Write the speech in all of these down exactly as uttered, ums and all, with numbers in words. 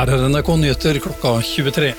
Her er N R K Nyheter klokka tjuetre.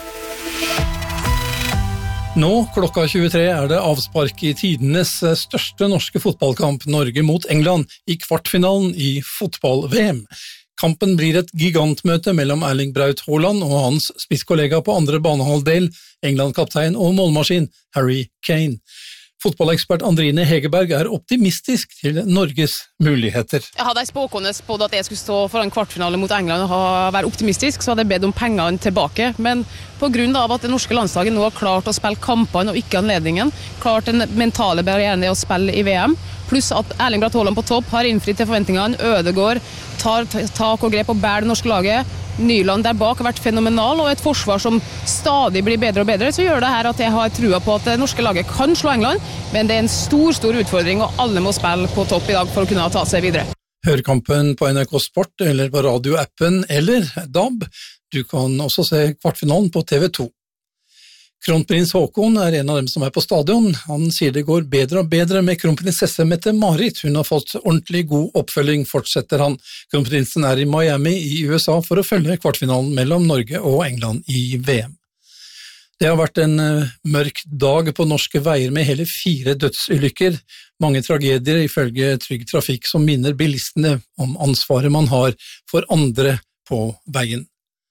Nå, klokka tjuetre, er det avspark i tidenes største norske fotballkamp, Norge mot England, i kvartfinalen i fotball-V M. Kampen blir et gigantmøte mellom Erling Braut Haaland og hans spisskollega på andre banehalvdel, England-kaptein og målmaskin Harry Kane. Fotballekspert Andrine Hegerberg er optimistisk til Norges muligheter. Hadde jeg spåkående spådd at jeg skulle stå foran kvartfinale mot England og være optimistisk, så hadde jeg bedt om pengene tilbake. Men på grunn av at det norske landslaget nå har klart å spille kampene og ikke anledningen, klart den mentale barrieren det å spille i V M, pluss at Erling Braut Haaland på topp har innfridd til forventningene, Ødegaard tar tak og grep og bærer det norske laget, Nyland der bak har vært fenomenal, og et forsvar som stadig blir bedre og bedre, så gjør det her at jeg har trua på at det norske laget kan slå England, men det er en stor, stor utfordring, og alle må spille på topp i dag for å kunne ta seg videre. Hør kampen på N R K Sport eller på radioappen eller D A B. Du kan også se kvartfinalen på T V to. Kronprins Haakon er en av dem som er på stadion. Han sier det går bedre og bedre med kronprinsesse Mette-Marit. Hun har fått ordentlig god oppfølging, fortsetter han. Kronprinsen er i Miami i U S A for å følge kvartfinalen mellom Norge og England i V M. Det har vært en mørk dag på norske veier med hele fire dødsulykker. Mange tragedier ifølge Trygg Trafikk som minner bilistene om ansvaret man har for andre på veien.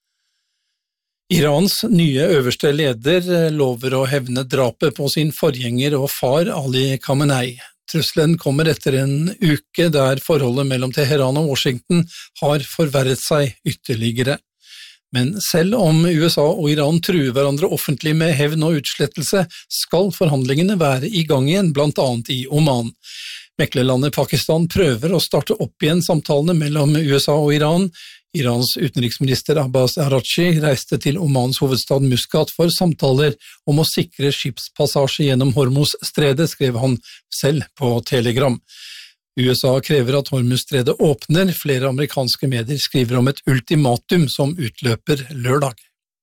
Irans nye øverste leder lover å hevne drapet på sin forgjenger og far Ali Khamenei. Trusselen kommer etter en uke der forholdet mellom Teheran og Washington har forverret seg ytterligere. Men selv om U S A og Iran truer hverandre offentlig med hevn og utslettelse, skal forhandlingene være i gang igjen, blant annet i Oman. Meklerlandet Pakistan prøver å starte opp igjen samtalene mellom U S A og Iran. Irans utenriksminister Abbas Araghchi reiste til Omans hovedstad Muscat for samtaler om å sikre skipspassasje gjennom Hormuz-stredet, skrev han selv på Telegram. U S A krever at Hormuz-stredet åpner. Flere amerikanske medier skriver om et ultimatum som utløper lørdag.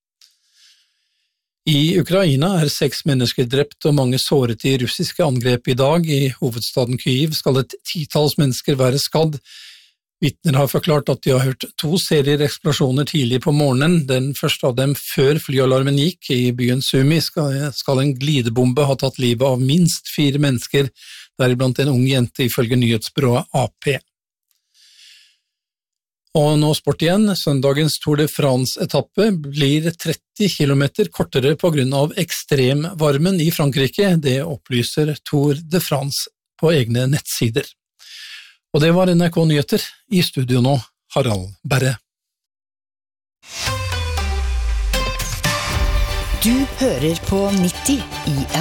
I Ukraina er seks mennesker drept og mange såret i russiske angrep i dag. I hovedstaden Kyiv skal et titalls mennesker være skadd. Vitner har forklart at de har hørt to serier eksplosjoner tidlig på morgenen. Den første av dem før flyalarmen gikk. I byen Sumi skal, skal en glidebombe ha tatt livet av minst fire mennesker, deriblant en ung jente ifølge nyhetsbyrået A P. Og nå sport igjen. Søndagens Tour de France-etappe blir tretti kilometer kortere på grunn av ekstremvarmen i Frankrike. Det opplyser Tour de France på egne nettsider. Og det var N R K Nyheter. I studio nå, Harald Berre. Du hører på nitti i